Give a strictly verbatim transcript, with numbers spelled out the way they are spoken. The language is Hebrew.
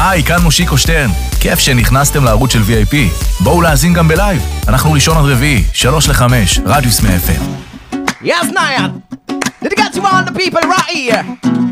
היי, כאן מושיקו שטרן. כיף שנכנסתם לערוץ של וי איי פי. בואו להאזין גם בלייב. אנחנו ראשון עד רביעי, שלוש לחמש, רדיוס מאה אף אם. Yes, Nyan. Did you get to all the people right here?